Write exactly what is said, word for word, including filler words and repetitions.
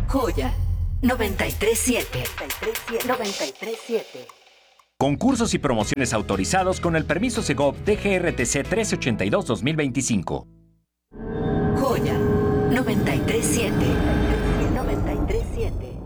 Joya noventa y tres siete. noventa y tres siete. Concursos y promociones autorizados con el permiso Segov D G R T C trece ochenta y dos dos mil veinticinco. Joya noventa y tres siete. noventa y tres siete.